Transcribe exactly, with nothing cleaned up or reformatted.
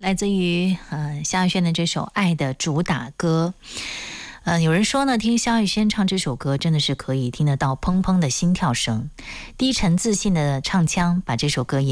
来自于呃萧亚轩的这首《爱的主打歌》。呃，有人说呢，听萧亚轩唱这首歌真的是可以听得到砰砰的心跳声，低沉自信的唱腔把这首歌演